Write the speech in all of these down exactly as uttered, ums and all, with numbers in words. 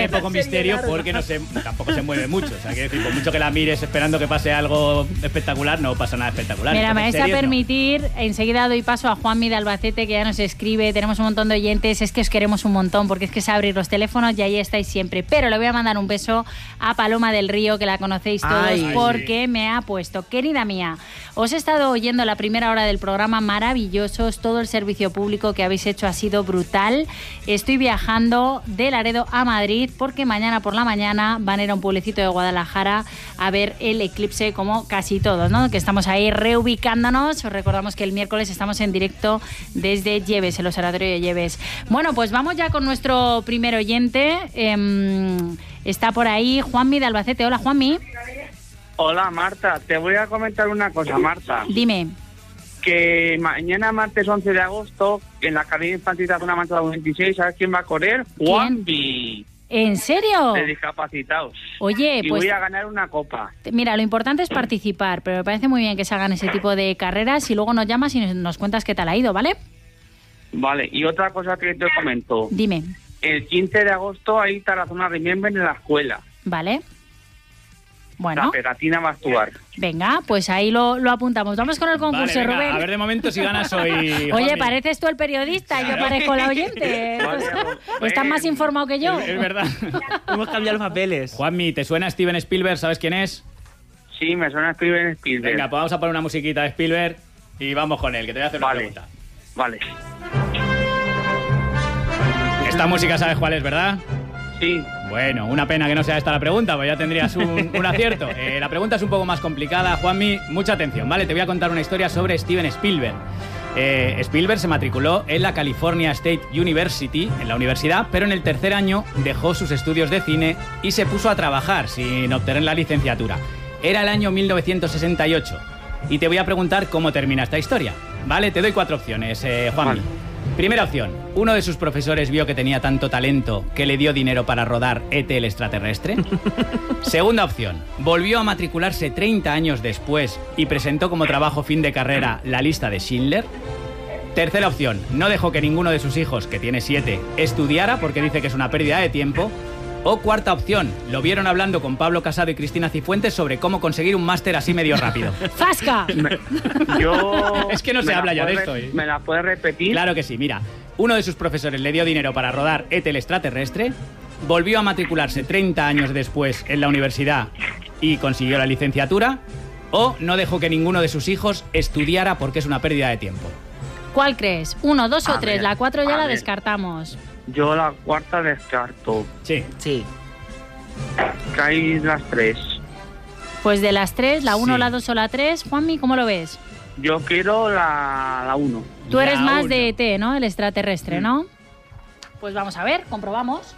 poco misterio porque no se, tampoco se mueve mucho. O sea, que decir, por mucho que la mires esperando que pase algo espectacular, no pasa nada espectacular. Mira, me vais a permitir, no. enseguida doy paso a Juanmi de Albacete, que ya nos escribe, tenemos un montón de oyentes, es que os queremos un montón, porque es que es abrir los teléfonos y ahí estáis siempre. Pero le voy a mandar un beso a Paloma del Río, que la conocéis todos, Ay, porque sí. me ha puesto, querida mía, os he estado oyendo la primera hora del programa, maravillosos, todo el servicio público que habéis hecho ha sido brutal. Estoy viajando de Laredo a Madrid porque mañana por la mañana van a ir a un pueblecito de Guadalajara a ver el eclipse, como casi todos, ¿no? Que estamos ahí reubicándonos. Os recordamos que el miércoles estamos en directo desde Lleves, el observatorio de Lleves. Bueno, pues vamos ya con nuestro primer oyente. Eh, está por ahí Juanmi de Albacete. Hola, Juanmi. Hola, Marta. Te voy a comentar una cosa, Marta. Dime. Que mañana, martes once de agosto, en la Academia Infantil de Zona Mancha veintiséis, ¿sabes quién va a correr? Juanmi. ¿En serio? De discapacitados. Oye, y pues... voy a ganar una copa. Mira, lo importante es participar, pero me parece muy bien que se hagan ese tipo de carreras y luego nos llamas y nos cuentas qué tal ha ido, ¿vale? Vale, y otra cosa que te comento. Dime. El quince de agosto hay Tarazona Remember en la escuela. Vale. Bueno. La pegatina va a actuar. Venga, pues ahí lo, lo apuntamos. Vamos con el concurso, vale, venga, Rubén. A ver de momento si ganas hoy. Oye, Juanmi. pareces tú el periodista y yo parezco la oyente. Vale, Estás más informado que yo. Es, es verdad. Hemos cambiado los papeles. Juanmi, ¿te suena Steven Spielberg? ¿Sabes quién es? Sí, me suena Steven Spielberg. Venga, pues vamos a poner una musiquita de Spielberg y vamos con él, que te voy a hacer vale. una pregunta. Vale. Esta música sabes cuál es, ¿verdad? Sí. Bueno, una pena que no sea esta la pregunta, pues ya tendrías un, un acierto. Eh, la pregunta es un poco más complicada, Juanmi. Mucha atención, ¿vale? Te voy a contar una historia sobre Steven Spielberg. Eh, Spielberg se matriculó en la California State University, en la universidad, pero en el tercer año dejó sus estudios de cine y se puso a trabajar sin obtener la licenciatura. Era el año mil novecientos sesenta y ocho. Y te voy a preguntar cómo termina esta historia. ¿Vale? Te doy cuatro opciones, eh, Juanmi. Vale. Primera opción, uno de sus profesores vio que tenía tanto talento que le dio dinero para rodar E T el extraterrestre. Segunda opción, volvió a matricularse treinta años después y presentó como trabajo fin de carrera la lista de Schindler. Tercera opción, no dejó que ninguno de sus hijos, que tiene siete, estudiara porque dice que es una pérdida de tiempo. O cuarta opción, lo vieron hablando con Pablo Casado y Cristina Cifuentes sobre cómo conseguir un máster así medio rápido. ¡Fasca! Yo... Es que no se habla ya de esto. ¿eh? ¿Me la puedes repetir? Claro que sí, mira. Uno de sus profesores le dio dinero para rodar E T el extraterrestre, volvió a matricularse treinta años después en la universidad y consiguió la licenciatura, o no dejó que ninguno de sus hijos estudiara porque es una pérdida de tiempo. ¿Cuál crees? ¿Uno, dos o A tres? ver, La cuatro ya la ver. descartamos. Yo la cuarta descarto. Sí. Sí. Que hay las tres. Pues de las tres, la uno, Sí. la dos o la tres, Juanmi, ¿cómo lo ves? Yo quiero la, la uno. Tú eres La más uno. de E T, ¿no? El extraterrestre, ¿no? Pues vamos a ver, comprobamos.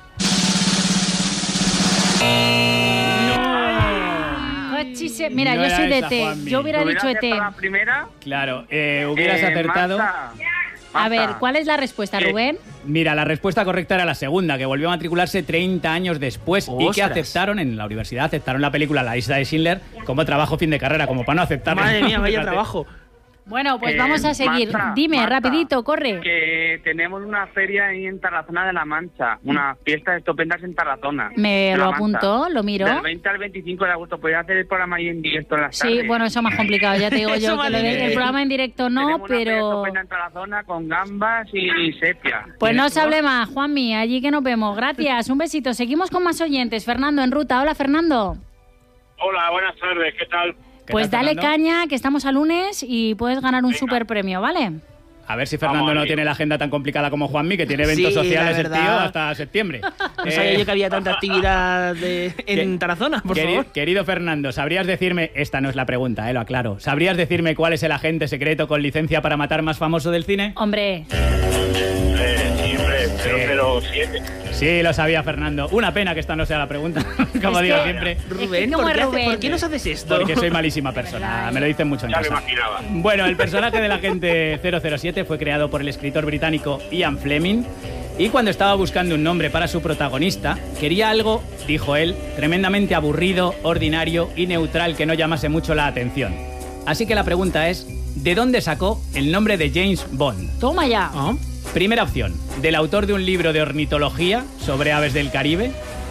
Cochise- Mira, No yo era soy de esa, E T. Juanmi. Yo hubiera ¿Hubiera dicho E T. acertado la primera? Claro, eh, hubieras Eh, acertado... Marta, A ver, Marta, ¿cuál es la respuesta, Eh, Rubén? Mira, la respuesta correcta era la segunda, que volvió a matricularse treinta años después y que ¡Ostras! aceptaron en la universidad, aceptaron la película La lista de Schindler como trabajo fin de carrera, como para no aceptarlo. Madre mía, vaya Fíjate. trabajo. Bueno, pues eh, vamos a seguir. Marta, Dime, Marta, rapidito, corre. Que tenemos una feria ahí en Tarazona de la Mancha. Unas fiestas estupendas en Tarazona. Me de lo la Mancha. apunto, lo miro. Del veinte al veinticinco de agosto. Podría hacer el programa ahí en directo en las Sí, tardes. bueno, eso es más complicado, ya te digo Eso yo, que vale lo de- bien. el programa en directo no, Tenemos una feria pero... estupenda en Tarazona con gambas y sepia. Pues no se hable más, Juanmi, allí que nos vemos. Gracias, un besito. Seguimos con más oyentes. Fernando en ruta. Hola, Fernando. Hola, buenas tardes, ¿qué tal? ¿Qué Pues tal, dale Fernando? caña, que estamos a lunes y puedes ganar un Venga. super premio, ¿vale? A ver si Fernando Vamos, no amigo. tiene la agenda tan complicada como Juanmi, que tiene eventos Sí, la sociales el verdad. tío hasta septiembre. No Eh, sabía yo que había tanta actividad de- en que- Tarazona, por queri- favor. Querido Fernando, ¿sabrías decirme, esta no es la pregunta, eh, lo aclaro, ¿sabrías decirme cuál es el agente secreto con licencia para matar más famoso del cine? Hombre, Eh, sí, hombre, cero cero siete. Sí, lo sabía Fernando. Una pena que esta no sea la pregunta, como Es digo que- siempre, Rubén, como ¿por qué, hace- Rubén. ¿por qué nos haces esto? porque soy malísima persona, me lo dicen mucho en Ya lo casa. imaginaba. Bueno, el personaje del agente cero cero siete fue creado por el escritor británico Ian Fleming y cuando estaba buscando un nombre para su protagonista, quería algo, dijo él, tremendamente aburrido, ordinario y neutral que no llamase mucho la atención. Así que la pregunta es, ¿de dónde sacó el nombre de James Bond? toma ya. Ah, Primera opción, del autor de un libro de ornitología sobre aves del Caribe.